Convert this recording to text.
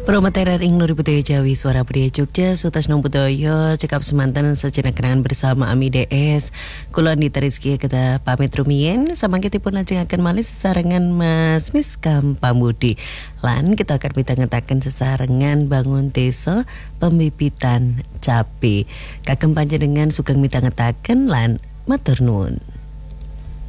Promoter ing Nuri Budaya Jawi Suara Budaya Jogja Sutas Budaya cekap semanten sejenak kenangan bersama Ami DS. Kula Nita Rizky kita pamit rumien samangkitipun lajengaken malih sesarengan Mas Miskam Pambudi. Lan kita akan mitangetaken sesarengan bangun desa pembibitan cabe. Kagem panjenengan sugeng mitangetaken lan matur nuwun.